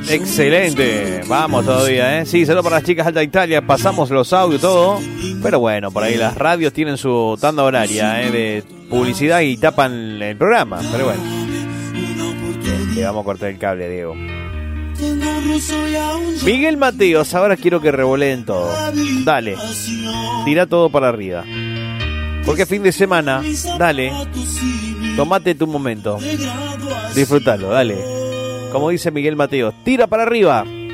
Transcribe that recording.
Excelente, vamos todavía, ¿eh? Sí, saludos para las chicas Alta Italia, pasamos los audios, todo. Pero bueno, por ahí las radios tienen su tanda horaria, de publicidad y tapan el programa. Pero bueno, le vamos a cortar el cable, Diego. Miguel Mateos, ahora quiero que revoleen todo. Dale, tira todo para arriba. Porque fin de semana, dale, tomate tu momento. Disfrútalo, dale. Como dice Miguel Mateos, tira para arriba.